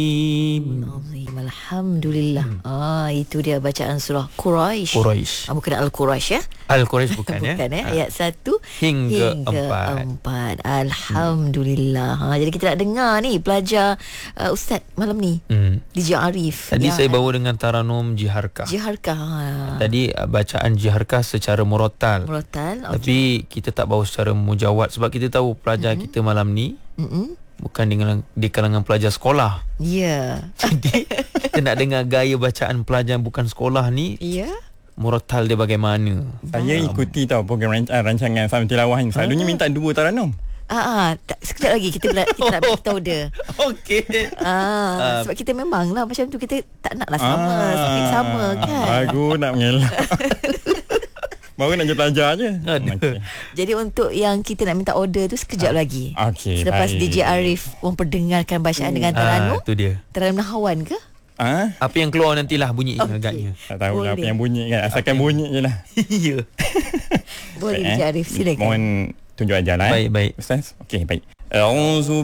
Azim. Alhamdulillah. Itu dia bacaan surah Quraisy. Bukan Al-Quraisy ya? Al-Quraisy bukan ya? Bukan ya. Ayat 1 hingga 4. Alhamdulillah. Jadi kita nak dengar ni pelajar Ustaz malam ni. DJ Arif. Tadi saya bawa dengan taranum Jiharkah. Tadi bacaan Jiharkah secara murattal. Tapi kita tak bawa secara mujawad sebab kita tahu pelajar kita malam ni bukan di kalangan pelajar sekolah. Ya. Jadi kita nak dengar gaya bacaan pelajar bukan sekolah ni. Ya. Murattal dia bagaimana? Saya ikuti tahu program rancangan Salam Tilawah ni. Selalunya minta 2 taranum. Sekejap lagi kita nak beritahu dia. Okey. Sebab kita memanglah macam tu, kita tak naklah sama kan. Bagus nak mengelak. Baru nak belajar je. Okay. Jadi untuk yang kita nak minta order tu sekejap lagi. Selepas baik. DJ Arif memperdengarkan bacaan dengan taranum. Itu dia. Taranum Nahawan ke? Apa yang keluar nantilah bunyi agaknya. Tak tahulah apa yang bunyi kan. Asalkan bunyi je lah. Ya. Boleh DJ Arif, silakan. Mohon tunjuk ajaran. Baik. Ustaz. Okey, baik. A'udzu